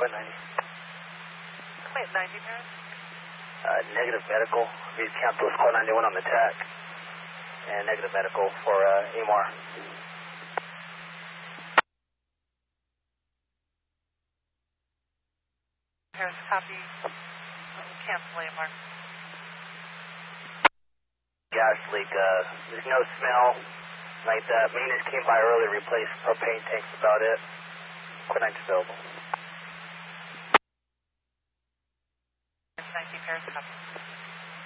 What 90? Wait, 90 Paris? Negative medical. Read cancel score 91 on the TAC. And negative medical for AMAR. Paris, copy. Cancel AMR. Gas leak. There's no smell like that. Maintenance came by early, replaced propane tanks, about it. Quit 90 available. 90 Paris, copy.